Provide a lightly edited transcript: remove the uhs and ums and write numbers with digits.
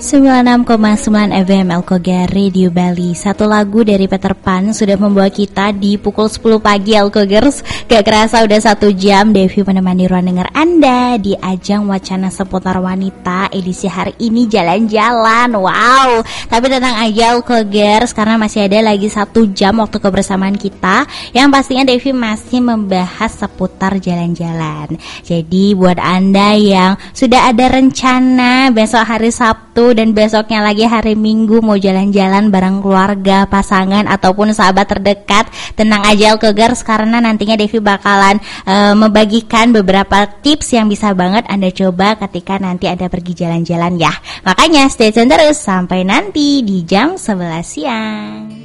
96,9 FM Alkogar Radio Bali. Satu lagu dari Peter Pan sudah membawa kita di pukul 10 pagi Alkogers. Gak kerasa udah 1 jam Devi menemani ruang dengar Anda di ajang wacana seputar wanita edisi hari ini jalan-jalan. Wow, tapi tenang aja Alkogers, karena masih ada lagi 1 jam waktu kebersamaan kita, yang pastinya Devi masih membahas seputar jalan-jalan. Jadi buat Anda yang sudah ada rencana besok hari Sabtu dan besoknya lagi hari Minggu mau jalan-jalan bareng keluarga, pasangan ataupun sahabat terdekat, tenang aja Alkogers, karena nantinya Devi bakalan membagikan beberapa tips yang bisa banget Anda coba ketika nanti ada pergi jalan-jalan ya. Makanya stay tune terus sampai nanti di jam 11 siang.